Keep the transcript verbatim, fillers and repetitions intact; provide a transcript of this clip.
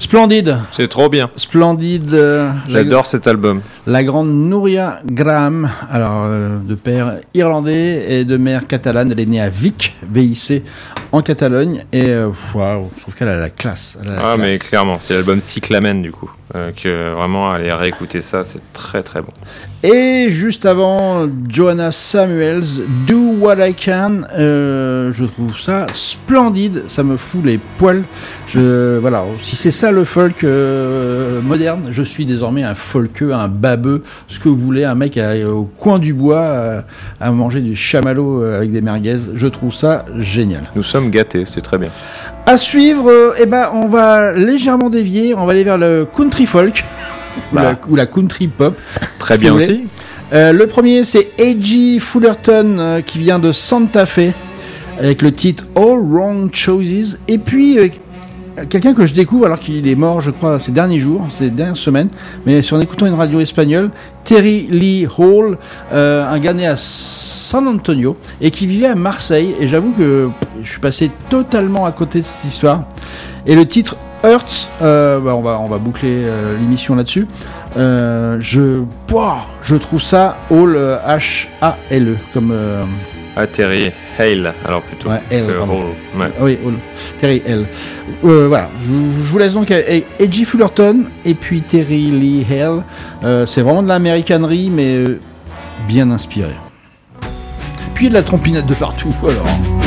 Splendide. C'est trop bien. Splendide. Euh, J'adore la, cet album. La grande Núria Graham, alors euh, de père irlandais et de mère catalane. Elle est née à Vic, V I C, en Catalogne. Et euh, wow, je trouve qu'elle a la classe. Elle a la ah, classe. mais clairement, c'est l'album Cyclamen, du coup. Euh, que vraiment, aller réécouter ça, c'est très très bon. Et juste avant, Joanna Samuels, Do What I Can. Euh, je trouve ça splendide. Ça me fout les poils. Je, voilà, si c'est ça le folk euh, moderne, je suis désormais un folkeux, un babeux, ce que vous voulez, un mec à, au coin du bois à, à manger du chamallow avec des merguez. Je trouve ça génial. Nous sommes gâtés, c'est très bien. À suivre, euh, eh ben, on va légèrement dévier. On va aller vers le country folk ou, bah. la, ou la country pop. Très bien aussi. Euh, le premier, c'est A G Fullerton euh, qui vient de Santa Fe avec le titre All Wrong Choices. Et puis euh, quelqu'un que je découvre alors qu'il est mort, je crois, ces derniers jours, ces dernières semaines, mais en écoutant une radio espagnole, Terry Lee Hall, euh, un gars né à San Antonio et qui vivait à Marseille. Et j'avoue que je suis passé totalement à côté de cette histoire. Et le titre Hurts, euh, bah on va on va boucler euh, l'émission là-dessus. Euh, je, wow, je trouve ça Hall, euh, H A L E comme. Euh, ah, Terry Hale, alors plutôt. Ouais, Hale, que pardon. Hall. Ouais. Oui, Hall. Terry Hale. Euh, voilà, je, je vous laisse donc avec A G Fullerton et puis Terry Lee Hale. Euh, c'est vraiment de l'américanerie, mais euh, bien inspiré. Puis il y a de la trompinette de partout, alors.